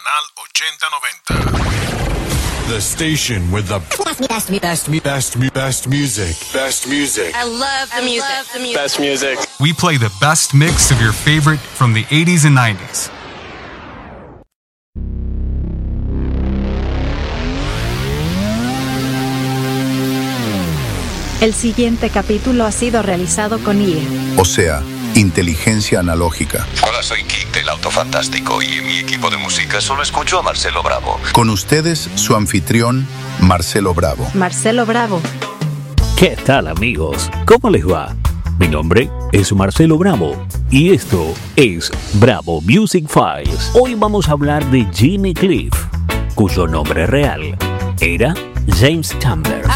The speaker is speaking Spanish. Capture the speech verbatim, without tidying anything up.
Canal ochenta noventa. The station with the best, best, best, best, best music. Best music. I love the music. Love the music. Best music. We play the best mix of your favorite from the eighties and nineties. El siguiente capítulo ha sido realizado con I A. O sea, inteligencia analógica. Hola, soy Kik del Auto Fantástico y en mi equipo de música solo escucho a Marcelo Bravo. Con ustedes, su anfitrión, Marcelo Bravo. Marcelo Bravo. ¿Qué tal, amigos? ¿Cómo les va? Mi nombre es Marcelo Bravo y esto es Bravo Music Files. Hoy vamos a hablar de Jimmy Cliff, cuyo nombre real era James Chambers.